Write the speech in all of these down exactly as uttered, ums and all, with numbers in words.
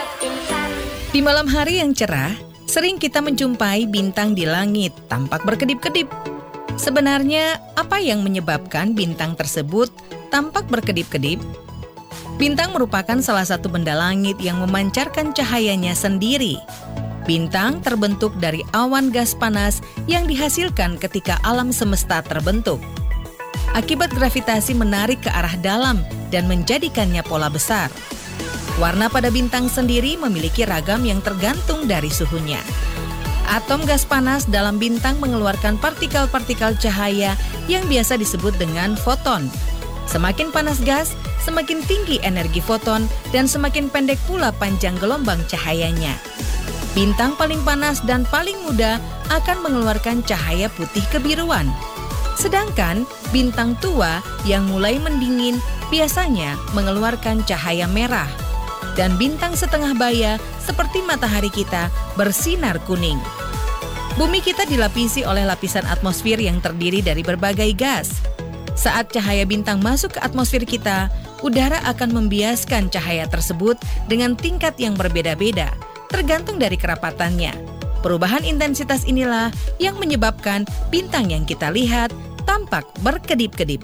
Di malam hari yang cerah, sering kita menjumpai bintang di langit tampak berkedip-kedip. Sebenarnya, apa yang menyebabkan bintang tersebut tampak berkedip-kedip? Bintang merupakan salah satu benda langit yang memancarkan cahayanya sendiri. Bintang terbentuk dari awan gas panas yang dihasilkan ketika alam semesta terbentuk. Akibat gravitasi menarik ke arah dalam dan menjadikannya pola besar. Warna pada bintang sendiri memiliki ragam yang tergantung dari suhunya. Atom gas panas dalam bintang mengeluarkan partikel-partikel cahaya yang biasa disebut dengan foton. Semakin panas gas, semakin tinggi energi foton dan semakin pendek pula panjang gelombang cahayanya. Bintang paling panas dan paling muda akan mengeluarkan cahaya putih kebiruan. Sedangkan bintang tua yang mulai mendingin biasanya mengeluarkan cahaya merah. Dan bintang setengah baya seperti matahari kita bersinar kuning. Bumi kita dilapisi oleh lapisan atmosfer yang terdiri dari berbagai gas. Saat cahaya bintang masuk ke atmosfer kita, udara akan membiaskan cahaya tersebut dengan tingkat yang berbeda-beda, tergantung dari kerapatannya. Perubahan intensitas inilah yang menyebabkan bintang yang kita lihat tampak berkedip-kedip.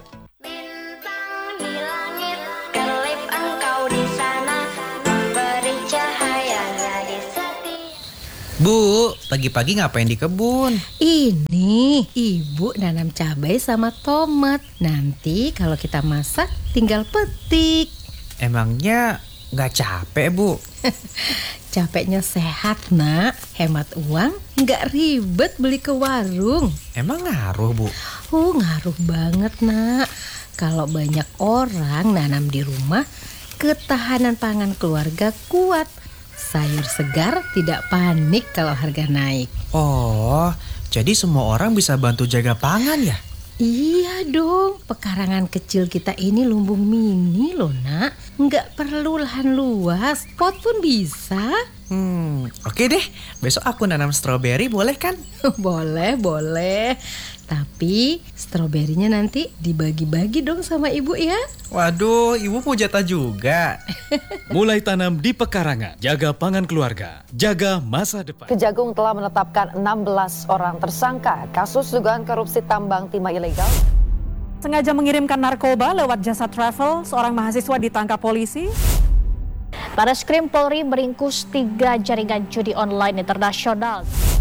Bu, pagi-pagi ngapain di kebun? Ini ibu nanam cabai sama tomat. Nanti kalau kita masak tinggal petik. Emangnya nggak capek, Bu? Capeknya sehat, nak. Hemat uang, nggak ribet beli ke warung. Emang ngaruh, Bu? Oh, ngaruh banget, nak. Kalau banyak orang nanam di rumah, ketahanan pangan keluarga kuat. Sayur segar tidak panik kalau harga naik. Oh, jadi semua orang bisa bantu jaga pangan ya? Iya dong, pekarangan kecil kita ini lumbung mini loh, nak. Nggak perlu lahan luas, pot pun bisa. Hmm, oke deh. Besok aku nanam stroberi, boleh kan? Boleh, boleh. Tapi stroberinya nanti dibagi-bagi dong sama ibu ya. Waduh, ibu mau jatah juga. Mulai tanam di pekarangan, jaga pangan keluarga, jaga masa depan. Kejagung telah menetapkan enam belas orang tersangka kasus dugaan korupsi tambang timah ilegal. Sengaja mengirimkan narkoba lewat jasa travel, seorang mahasiswa ditangkap polisi. Bareskrim Polri meringkus tiga jaringan judi online internasional.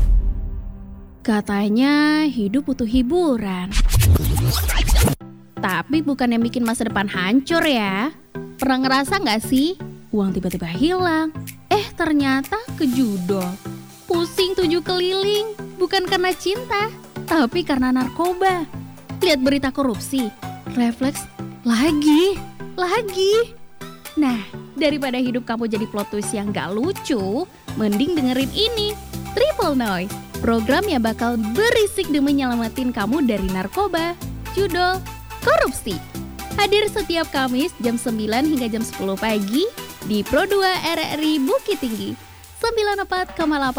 Katanya hidup butuh hiburan. Tapi bukan yang bikin masa depan hancur ya. Pernah ngerasa gak sih? Uang tiba-tiba hilang. Eh ternyata kejudol. Pusing tujuh keliling. Bukan karena cinta, tapi karena narkoba. Lihat berita korupsi, refleks lagi, lagi. Nah, daripada hidup kamu jadi plot twist yang gak lucu, mending dengerin ini, Triple Noise. Program yang bakal berisik demi nyelamatin kamu dari narkoba. Judul Korupsi. Hadir setiap Kamis jam sembilan hingga jam sepuluh pagi di Pro dua R R I Bukit Tinggi sembilan puluh empat koma delapan